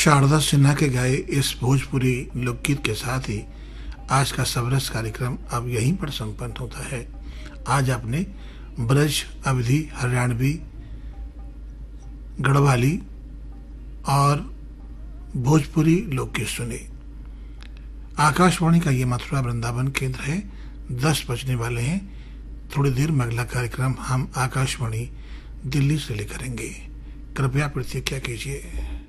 शारदा सिन्हा के गाए इस भोजपुरी लोकगीत के साथ ही आज का सबरस कार्यक्रम अब यहीं पर संपन्न होता है। आज आपने ब्रज, अवधी, हरियाणवी, गढ़वाली और भोजपुरी लोकगीत सुने। आकाशवाणी का ये मथुरा वृंदावन केंद्र है। 10 बजने वाले हैं। थोड़ी देर में अगला कार्यक्रम हम आकाशवाणी दिल्ली से लेकरेंगे। कृपया प्रतिक्रिया कीजिए।